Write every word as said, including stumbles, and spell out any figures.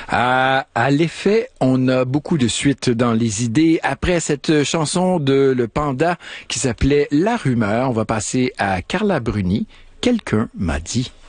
À, à l'effet, on a beaucoup de suite dans les idées. Après cette chanson de Le Panda qui s'appelait La Rumeur, on va passer à Carla Bruni. Quelqu'un m'a dit.